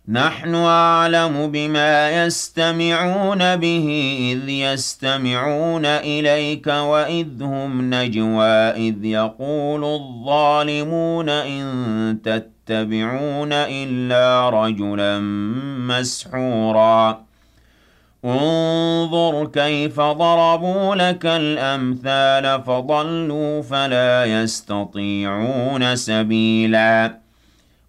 نحن أعلم بما يستمعون به إذ يستمعون إليك وإذ هم نجوى إذ يقول الظالمون إن تتبعون إلا رجلا مسحورا انظر كيف ضربوا لك الأمثال فضلوا فلا يستطيعون سبيلا